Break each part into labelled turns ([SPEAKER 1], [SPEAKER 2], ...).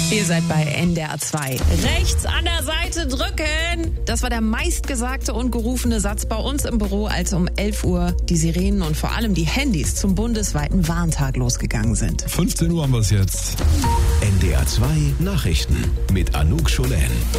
[SPEAKER 1] Ihr seid bei NDR 2. Rechts an der Seite drücken. Das war der meistgesagte und gerufene Satz bei uns im Büro, als um 11 Uhr die Sirenen und vor allem die Handys zum bundesweiten Warntag losgegangen sind.
[SPEAKER 2] 15 Uhr haben wir es jetzt.
[SPEAKER 3] NDR 2 Nachrichten mit Anouk Scholen.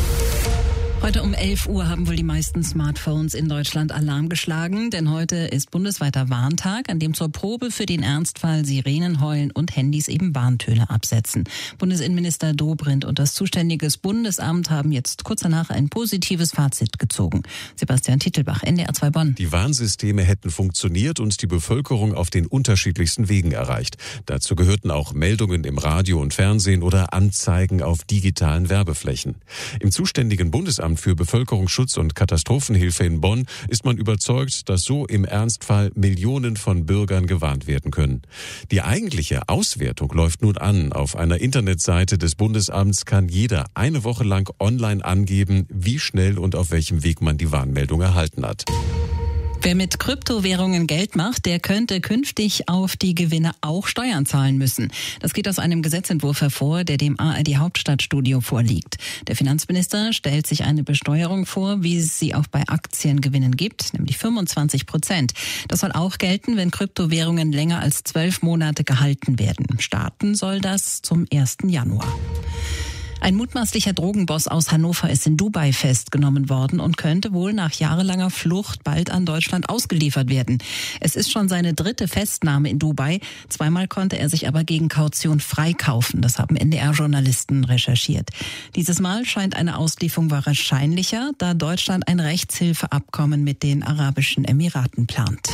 [SPEAKER 4] Heute um 11 Uhr haben wohl die meisten Smartphones in Deutschland Alarm geschlagen, denn heute ist bundesweiter Warntag, an dem zur Probe für den Ernstfall Sirenen heulen und Handys eben Warntöne absetzen. Bundesinnenminister Dobrindt und das zuständige Bundesamt haben jetzt kurz danach ein positives Fazit gezogen. Sebastian Titelbach, NDR 2 Bonn.
[SPEAKER 5] Die Warnsysteme hätten funktioniert und die Bevölkerung auf den unterschiedlichsten Wegen erreicht. Dazu gehörten auch Meldungen im Radio und Fernsehen oder Anzeigen auf digitalen Werbeflächen. Im zuständigen Bundesamt für Bevölkerungsschutz und Katastrophenhilfe in Bonn ist man überzeugt, dass so im Ernstfall Millionen von Bürgern gewarnt werden können. Die eigentliche Auswertung läuft nun an. Auf einer Internetseite des Bundesamts kann jeder eine Woche lang online angeben, wie schnell und auf welchem Weg man die Warnmeldung erhalten hat.
[SPEAKER 4] Wer mit Kryptowährungen Geld macht, der könnte künftig auf die Gewinne auch Steuern zahlen müssen. Das geht aus einem Gesetzentwurf hervor, der dem ARD Hauptstadtstudio vorliegt. Der Finanzminister stellt sich eine Besteuerung vor, wie es sie auch bei Aktiengewinnen gibt, nämlich 25%. Das soll auch gelten, wenn Kryptowährungen länger als 12 Monate gehalten werden. Starten soll das zum 1. Januar. Ein mutmaßlicher Drogenboss aus Hannover ist in Dubai festgenommen worden und könnte wohl nach jahrelanger Flucht bald an Deutschland ausgeliefert werden. Es ist schon seine 3. Festnahme in Dubai. Zweimal konnte er sich aber gegen Kaution freikaufen. Das haben NDR-Journalisten recherchiert. Dieses Mal scheint eine Auslieferung wahrscheinlicher, da Deutschland ein Rechtshilfeabkommen mit den Arabischen Emiraten plant.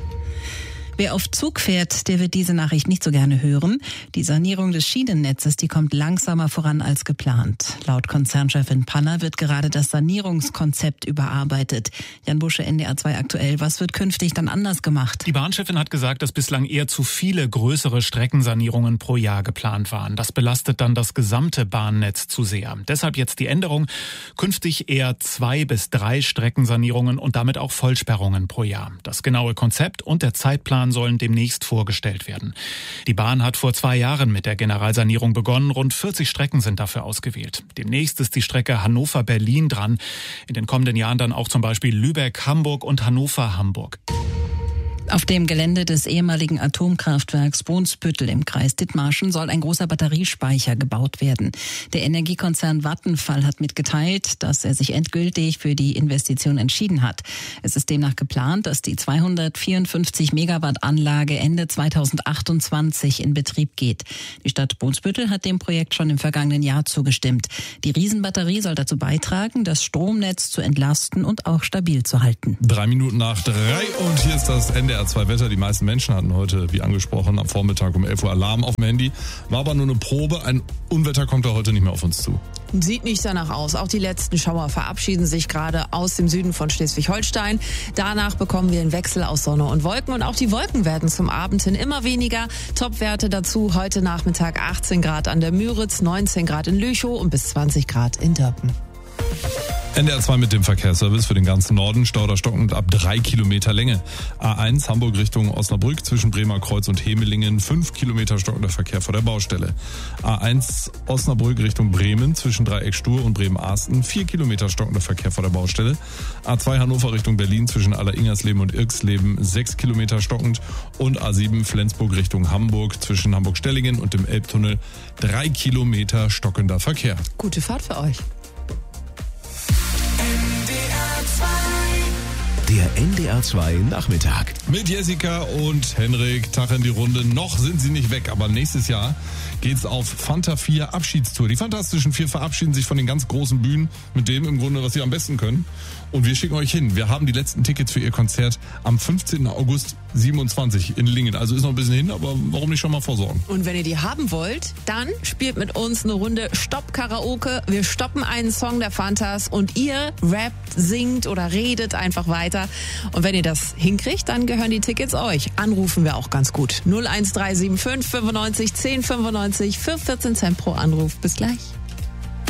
[SPEAKER 4] Wer auf Zug fährt, der wird diese Nachricht nicht so gerne hören. Die Sanierung des Schienennetzes, die kommt langsamer voran als geplant. Laut Konzernchefin Panner wird gerade das Sanierungskonzept überarbeitet. Jan Busche, NDR 2 aktuell. Was wird künftig dann anders gemacht?
[SPEAKER 6] Die Bahnchefin hat gesagt, dass bislang eher zu viele größere Streckensanierungen pro Jahr geplant waren. Das belastet dann das gesamte Bahnnetz zu sehr. Deshalb jetzt die Änderung. Künftig eher 2 bis 3 Streckensanierungen und damit auch Vollsperrungen pro Jahr. Das genaue Konzept und der Zeitplan sollen demnächst vorgestellt werden. Die Bahn hat vor 2 Jahren mit der Generalsanierung begonnen. Rund 40 Strecken sind dafür ausgewählt. Demnächst ist die Strecke Hannover-Berlin dran. In den kommenden Jahren dann auch zum Beispiel Lübeck-Hamburg und Hannover-Hamburg.
[SPEAKER 4] Auf dem Gelände des ehemaligen Atomkraftwerks Brunsbüttel im Kreis Dithmarschen soll ein großer Batteriespeicher gebaut werden. Der Energiekonzern Vattenfall hat mitgeteilt, dass er sich endgültig für die Investition entschieden hat. Es ist demnach geplant, dass die 254 Megawatt Anlage Ende 2028 in Betrieb geht. Die Stadt Brunsbüttel hat dem Projekt schon im vergangenen Jahr zugestimmt. Die Riesenbatterie soll dazu beitragen, das Stromnetz zu entlasten und auch stabil zu halten.
[SPEAKER 2] 3 Minuten nach 3 und hier ist das NDR 2 Wetter. Die meisten Menschen hatten heute, wie angesprochen, am Vormittag um 11 Uhr Alarm auf dem Handy. War aber nur eine Probe. Ein Unwetter kommt da heute nicht mehr auf uns zu.
[SPEAKER 1] Sieht nicht danach aus. Auch die letzten Schauer verabschieden sich gerade aus dem Süden von Schleswig-Holstein. Danach bekommen wir einen Wechsel aus Sonne und Wolken. Und auch die Wolken werden zum Abend hin immer weniger. Topwerte dazu heute Nachmittag 18 Grad an der Müritz, 19 Grad in Lüchow und bis 20 Grad in Dörpen.
[SPEAKER 2] NDR 2 mit dem Verkehrsservice für den ganzen Norden. Stau da stockend ab 3 Kilometer Länge. A1 Hamburg Richtung Osnabrück zwischen Bremerkreuz und Hemelingen. 5 Kilometer stockender Verkehr vor der Baustelle. A1 Osnabrück Richtung Bremen zwischen Dreieck Stur und Bremen-Arsten. 4 Kilometer stockender Verkehr vor der Baustelle. A2 Hannover Richtung Berlin zwischen Aller-Ingersleben und Irksleben. 6 Kilometer stockend. Und A7 Flensburg Richtung Hamburg zwischen Hamburg-Stellingen und dem Elbtunnel. 3 Kilometer stockender Verkehr.
[SPEAKER 1] Gute Fahrt für euch.
[SPEAKER 3] Der NDR 2 Nachmittag.
[SPEAKER 2] Mit Jessica und Henrik, Tag in die Runde. Noch sind sie nicht weg, aber nächstes Jahr geht's auf Fanta 4 Abschiedstour. Die Fantastischen 4 verabschieden sich von den ganz großen Bühnen mit dem im Grunde, was sie am besten können. Und wir schicken euch hin. Wir haben die letzten Tickets für ihr Konzert am 15. August 27 in Lingen. Also ist noch ein bisschen hin, aber warum nicht schon mal vorsorgen?
[SPEAKER 1] Und wenn ihr die haben wollt, dann spielt mit uns eine Runde Stopp-Karaoke. Wir stoppen einen Song der Fantas und ihr rappt, singt oder redet einfach weiter. Und wenn ihr das hinkriegt, dann gehören die Tickets euch. Anrufen wir auch ganz gut. 01375 95 10 95 für 14 Cent pro Anruf. Bis gleich.